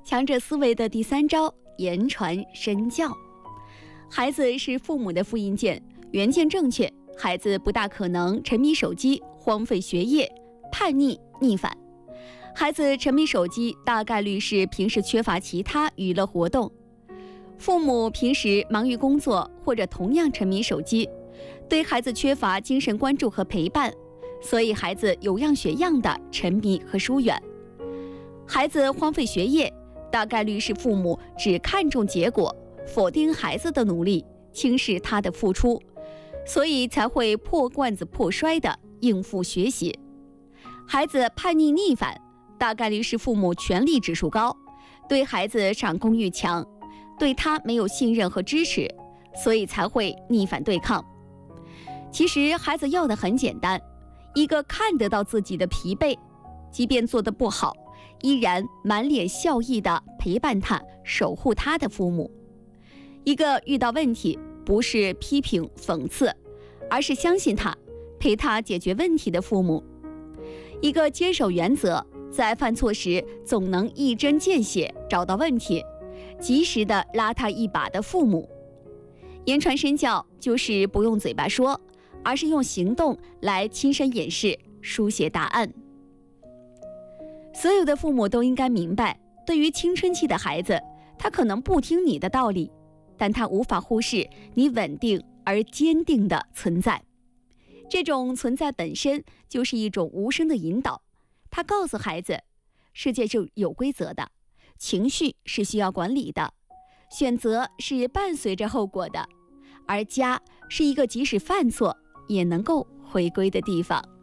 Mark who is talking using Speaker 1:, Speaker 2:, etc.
Speaker 1: 强者思维的第3招：言传身教。孩子是父母的复印件，原件正确，孩子不大可能沉迷手机、荒废学业、叛逆逆反。孩子沉迷手机大概率是平时缺乏其他娱乐活动，父母平时忙于工作或者同样沉迷手机，对孩子缺乏精神关注和陪伴，所以孩子有样学样的沉迷和疏远。孩子荒废学业大概率是父母只看重结果，否定孩子的努力，轻视他的付出，所以才会破罐子破摔地应付学习。孩子叛逆逆反大概率是父母权力指数高，对孩子掌控欲强，对他没有信任和支持，所以才会逆反对抗。其实孩子要的很简单，一个看得到自己的疲惫，即便做得不好，依然满脸笑意地陪伴他、守护他的父母。一个遇到问题不是批评讽刺，而是相信他、陪他解决问题的父母。一个坚守原则，在犯错时总能一针见血找到问题，及时地拉他一把的父母。言传身教就是不用嘴巴说，而是用行动来亲身演示，书写答案。所有的父母都应该明白，对于青春期的孩子，他可能不听你的道理，但他无法忽视你稳定而坚定的存在。这种存在本身就是一种无声的引导，他告诉孩子，世界是有规则的，情绪是需要管理的，选择是伴随着后果的，而家是一个即使犯错也能够回归的地方。